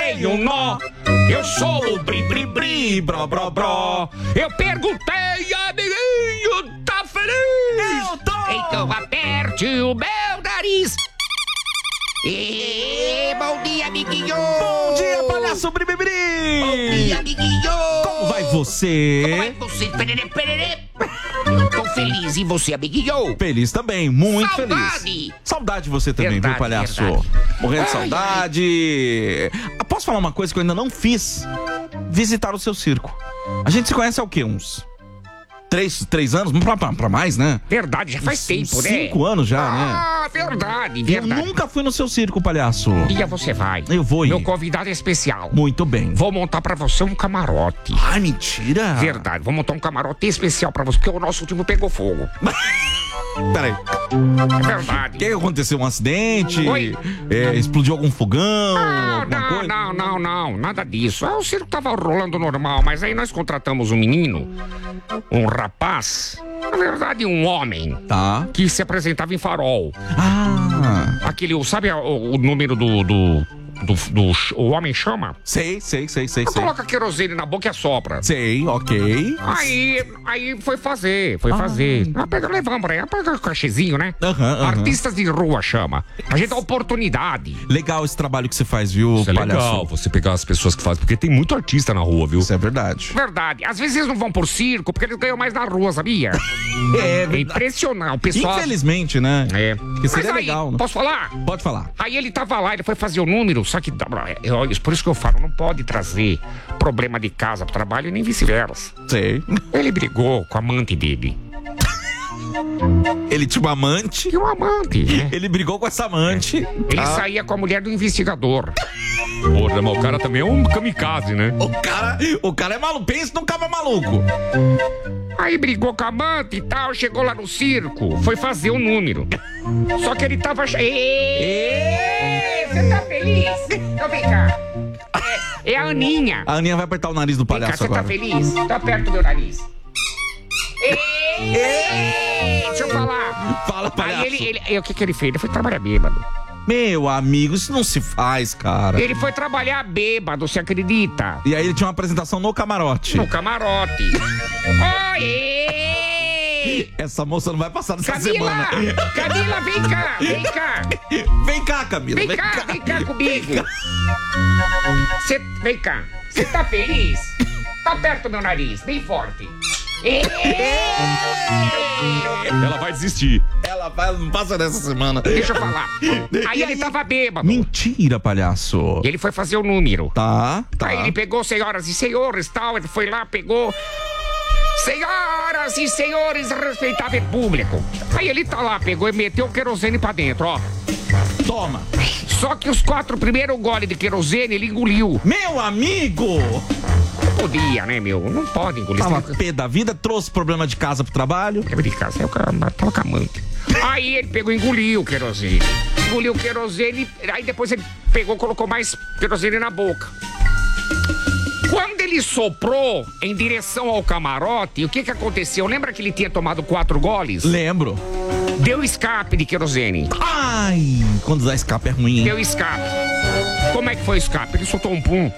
tenho nó. Eu sou o bri-bri-bri, bró-bró-bró. Eu perguntei, amiguinho, tá feliz? Eu tô! Então aperte o meu nariz. E bom dia, amiguinho. Bom dia, palhaço bri-bri-bri. Bom dia, amiguinho. Como vai você? Como vai você? Pererê, pererê. Eu tô feliz. E você, amiguinho? Feliz também, muito Saudade. feliz. Saudade de você também, Verdade, viu, palhaço? verdade. Morrendo de Ai, saudade. Posso falar uma coisa que eu ainda não fiz? Visitar o seu circo. A gente se conhece há o quê? Uns 3 anos? Pra mais, né? Verdade, já faz tempo, né? 5 anos já, né? Ah, verdade, Eu verdade. nunca fui no seu circo, palhaço. Um dia você vai. Eu vou ir. Meu convidado é especial. Muito bem. Vou montar pra você um camarote. Ai, mentira. Verdade, vou montar um camarote especial pra você, porque o nosso último pegou fogo. Peraí. É verdade. O que aconteceu? Um acidente? Oi? Explodiu algum fogão? Ah, alguma coisa? não, nada disso. O circo tava rolando normal, mas aí nós contratamos um menino, um rapaz, na verdade um homem, Tá. que se apresentava em Farol. Ah. Aquele, sabe o número o homem chama? Sei. Coloca querosene na boca e assopra. Sei, ok. Aí foi fazer. Levamos pra aí, pega o cachezinho, né? Aham. Artistas de rua chama. A gente dá oportunidade. Legal esse trabalho que você faz, viu, Isso é palhaço? legal, você pegar as pessoas que fazem, porque tem muito artista na rua, viu? Isso é verdade. Verdade. Às vezes eles não vão por circo, porque eles ganham mais na rua, sabia? É impressionante. O pessoal... Infelizmente, né? É. Que seria Mas aí, legal, né? posso falar? Pode falar. Aí ele tava lá, ele foi fazer o número, só que... Por isso que eu falo, não pode trazer problema de casa pro trabalho e nem vice-versa. Sei. Ele brigou com a amante dele. Ele tinha uma amante. Tinha um amante, né? Ele brigou com essa amante. Ele saía com a mulher do investigador. Porra, mas o cara também é um kamikaze, né? O cara é maluco. Pensa num cara maluco. Aí brigou com a amante e tal, chegou lá no circo, foi fazer o número. Só que ele tava... Ê, você tá feliz? Então vem cá. É a Aninha. A Aninha vai apertar o nariz do Vem cá, palhaço você agora. tá feliz? Então aperta o meu nariz. Deixa eu falar. Fala, palhaço. Aí o que ele fez? Ele foi trabalhar bêbado. Meu amigo, isso não se faz, cara. Ele foi trabalhar bêbado, você acredita? E aí ele tinha uma apresentação no camarote. No camarote. Oi! Essa moça não vai passar dessa Camila! semana. Camila, vem cá! Vem cá, Camila. Vem cá comigo! Vem cá! Você tá feliz? Tá perto do meu nariz, bem forte. Ela vai desistir. Ela não passa dessa semana. Deixa eu falar. Aí ele tava bêbado. Mentira, palhaço. E ele foi fazer o número. Tá. Aí ele pegou senhoras e senhores, tal, ele foi lá, pegou... Senhoras e senhores, respeitável público. Aí ele tá lá, pegou e meteu o querosene pra dentro, ó. Toma. Só que os 4 primeiros goles de querosene ele engoliu. Meu amigo! Podia, né, meu? Não pode engolir. Tava pé da vida, trouxe problema de casa pro trabalho. De casa, eu tava com a amante. Aí ele pegou e engoliu o querosene. Engoliu o querosene, aí depois ele pegou e colocou mais querosene na boca. Quando ele soprou em direção ao camarote, o que aconteceu? Lembra que ele tinha tomado 4 goles? Lembro. Deu escape de querosene. Ai, quando dá escape é ruim, hein? Deu escape. Como é que foi o escape? Ele soltou um pum.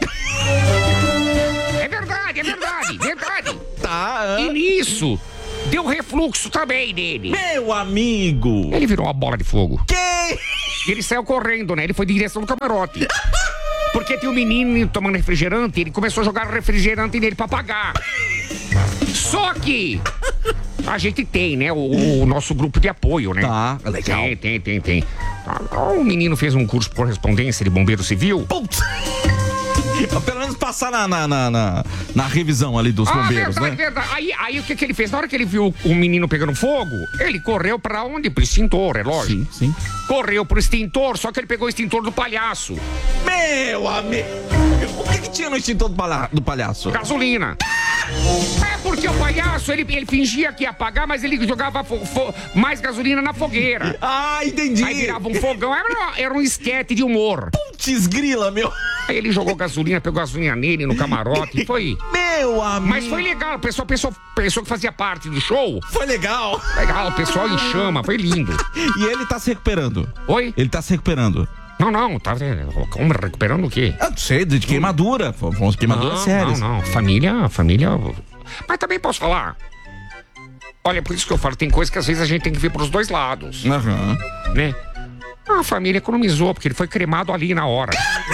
É verdade. Tá. E nisso, deu refluxo também nele. Meu amigo! Ele virou uma bola de fogo. Que? Ele saiu correndo, né? Ele foi em direção do camarote. Porque tinha um menino tomando refrigerante, ele começou a jogar refrigerante nele pra apagar. Só que a gente tem, né, o nosso grupo de apoio, né? Tá, legal. Tem. O menino fez um curso de correspondência de bombeiro civil. Putz. Pelo menos passar na revisão ali dos bombeiros, verdade. né? Aí o que ele fez? Na hora que ele viu o menino pegando fogo, ele correu pra onde? Pro extintor, é lógico. Sim. Correu pro extintor, só que ele pegou o extintor do palhaço. Meu amigo! O que tinha no extintor do palhaço? Gasolina. É porque o palhaço, ele fingia que ia apagar, mas ele jogava mais gasolina na fogueira. Ah, entendi. Aí virava um fogão, era um esquete de humor. Putz grila, meu. Aí ele jogou gasolina, pegou gasolina nele no camarote, foi... Meu amigo. Mas foi legal, o pessoal pensou que fazia parte do show. Foi legal. Legal, o pessoal em chama, foi lindo. E ele tá se recuperando. Oi? Ele tá se recuperando. Não, tá como, recuperando o quê? Não sei, de queimadura. Fomos queimaduras sérias. Não, família... Mas também posso falar? Olha, por isso que eu falo, tem coisa que às vezes a gente tem que ver pros dois lados, Aham. né? A família economizou, porque ele foi cremado ali na hora.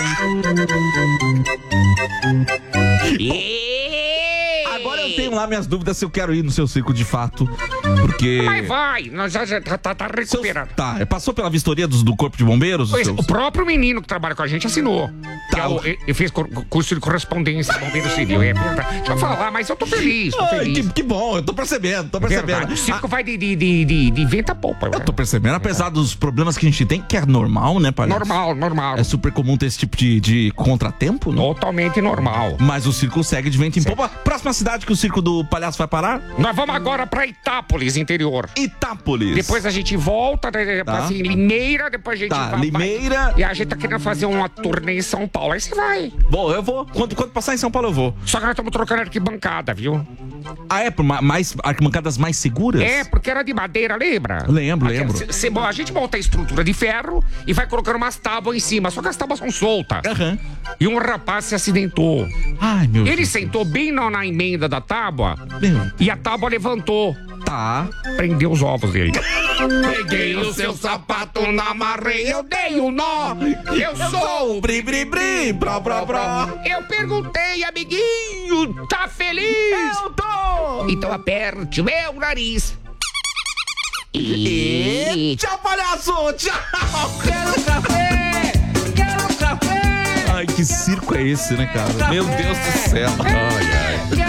Agora eu tenho lá minhas dúvidas se eu quero ir no seu circo de fato, porque... Mas vai, nós já tá recuperando. Tá, passou pela vistoria do Corpo de Bombeiros? Pois, seus- o próprio menino que trabalha com a gente assinou. Tá. Ele fez curso de correspondência do Bombeiro Civil. É verdade. Deixa eu falar, mas eu tô feliz, tô Ai, feliz. que bom, eu tô percebendo. Verdade. O circo vai de vento a popa. Eu tô percebendo, apesar dos problemas que a gente tem, que é normal, né, palhaço? Normal. É super comum ter esse tipo de contratempo, né? Totalmente normal. Mas o circo segue de vento em popa. Próxima cidade que o circo do palhaço vai parar? Nós vamos agora pra Itápolis, interior. Itápolis. Depois a gente volta, né, Tá. assim, Limeira, depois a gente Tá, vai... Limeira. E a gente tá querendo fazer uma turnê em São Paulo. Aí você vai. Bom, eu vou. Quando passar em São Paulo, eu vou. Só que nós estamos trocando arquibancada, viu? Ah, é? Por mais arquibancadas mais seguras? É, porque era de madeira, lembra? Lembro. A gente monta a estrutura de ferro e vai colocando umas tábuas em cima, só que as tábuas são soltas. Aham. E um rapaz se acidentou. Ai, meu Ele Deus. sentou bem na emenda da tábua Meu. e a tábua levantou. Tá. Prendeu os ovos dele. Peguei o seu sapato, amarrei, eu dei o nó. Eu sou o... Bri, bri, bri, bró, bró, bró. Eu perguntei, amiguinho, tá feliz? Eu tô! Então aperte o meu nariz. E... Tchau, palhaço! Tchau! Quero café! Quero café! Ai, que circo é esse, né, cara? Meu Deus do céu. Ai, ai.